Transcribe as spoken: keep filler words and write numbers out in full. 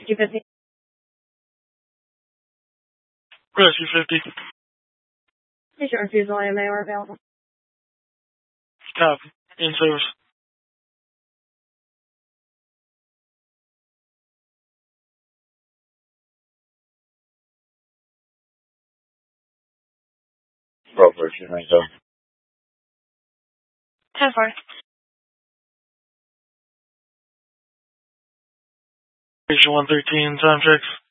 two fifty. Rescue fifty. Patient refusal A M A are available. Copy. In service. Rover, you may go. ten four. Patient one thirteen, time checks.